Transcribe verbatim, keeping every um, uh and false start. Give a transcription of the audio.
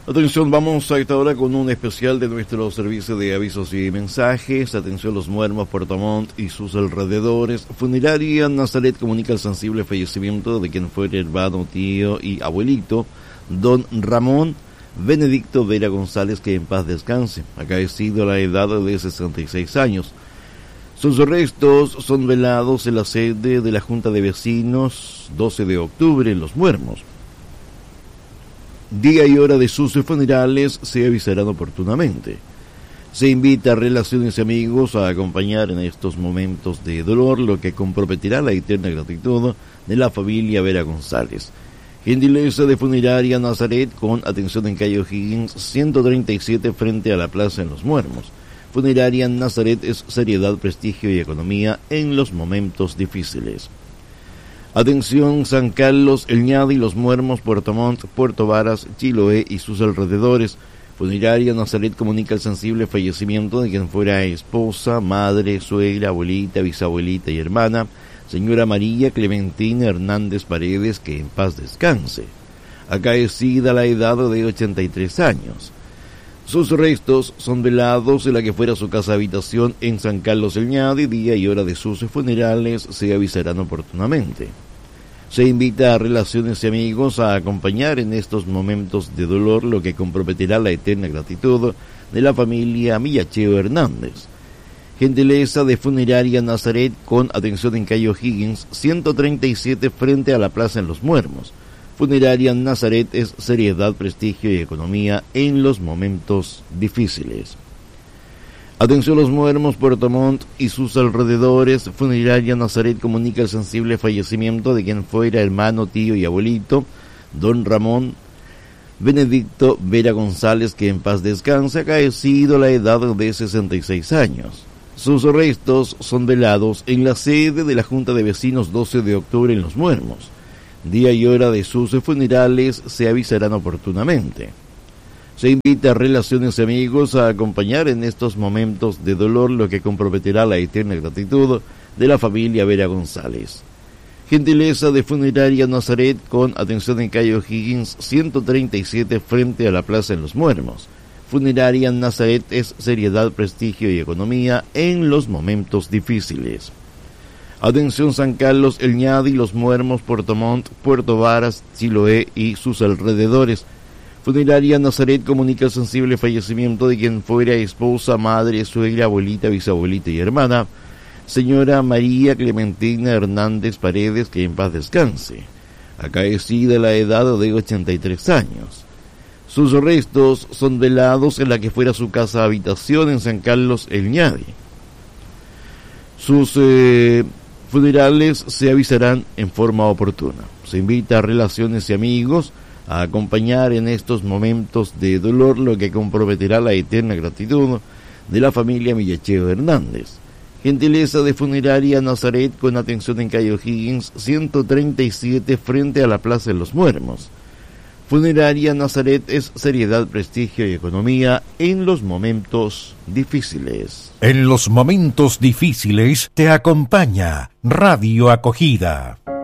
Atención, vamos a esta hora con un especial de nuestro servicio de avisos y mensajes. Atención, Los Muermos, Puerto Montt y sus alrededores. Funeraria Nazaret comunica el sensible fallecimiento de quien fuera hermano, tío y abuelito, don Ramón Benedicto Vera González, que en paz descanse, acaecido a la edad de sesenta y seis años. Sus restos son velados en la sede de la Junta de Vecinos, doce de octubre, en Los Muermos. Día y hora de sus funerales se avisarán oportunamente. Se invita a relaciones y amigos a acompañar en estos momentos de dolor, lo que comprometerá la eterna gratitud de la familia Vera González. Gentileza de Funeraria Nazaret, con atención en calle O'Higgins ciento treinta y siete, frente a la plaza en Los Muermos. Funeraria Nazaret es seriedad, prestigio y economía en los momentos difíciles. Atención, San Carlos, El Ñadi, Los Muermos, Puerto Montt, Puerto Varas, Chiloé y sus alrededores. Funeraria Nazaret comunica el sensible fallecimiento de quien fuera esposa, madre, suegra, abuelita, bisabuelita y hermana, señora María Clementina Hernández Paredes, que en paz descanse, acaecida a la edad de ochenta y tres años. Sus restos son velados en la que fuera su casa habitación en San Carlos El Ñadi. Día y hora de sus funerales se avisarán oportunamente. Se invita a relaciones y amigos a acompañar en estos momentos de dolor, lo que comprometerá la eterna gratitud de la familia Millacheo Hernández. Gentileza de Funeraria Nazaret, con atención en calle O'Higgins ciento treinta y siete, frente a la plaza en Los Muermos. Funeraria Nazaret es seriedad, prestigio y economía en los momentos difíciles. Atención, Los Muermos, Puerto Montt y sus alrededores. Funeraria Nazaret comunica el sensible fallecimiento de quien fuera hermano, tío y abuelito, don Ramón Benedicto Vera González, que en paz descanse, acaecido a la edad de sesenta y seis años. Sus restos son velados en la sede de la Junta de Vecinos, doce de octubre, en Los Muermos. Día y hora de sus funerales se avisarán oportunamente. Se invita a relaciones y amigos a acompañar en estos momentos de dolor, lo que comprometerá la eterna gratitud de la familia Vera González. Gentileza de Funeraria Nazaret, con atención en calle O'Higgins ciento treinta y siete, frente a la plaza en Los Muermos. Funeraria Nazaret es seriedad, prestigio y economía en los momentos difíciles. Atención, San Carlos, El Ñadi, Los Muermos, Puerto Montt, Puerto Varas, Chiloé y sus alrededores. Funeraria Nazaret comunica el sensible fallecimiento de quien fuera esposa, madre, suegra, abuelita, bisabuelita y hermana, señora María Clementina Hernández Paredes, que en paz descanse, acaecida a la edad de ochenta y tres años. Sus restos son velados en la que fuera su casa habitación en San Carlos El Ñadi. Sus eh, funerales se avisarán en forma oportuna. Se invita a relaciones y amigos a acompañar en estos momentos de dolor, lo que comprometerá la eterna gratitud de la familia Millacheo Hernández. Gentileza de Funeraria Nazaret, con atención en calle O'Higgins ciento treinta y siete, frente a la plaza de Los Muermos. Funeraria Nazaret es seriedad, prestigio y economía en los momentos difíciles. En los momentos difíciles te acompaña Radio Acogida.